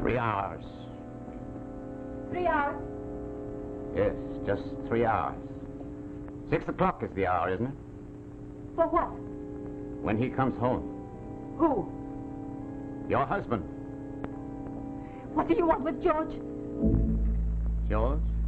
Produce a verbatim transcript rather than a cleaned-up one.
Three hours. Three hours? Yes, just three hours. Six o'clock is the hour, isn't it? For what? When he comes home. Who? Your husband. What do you want with George? George?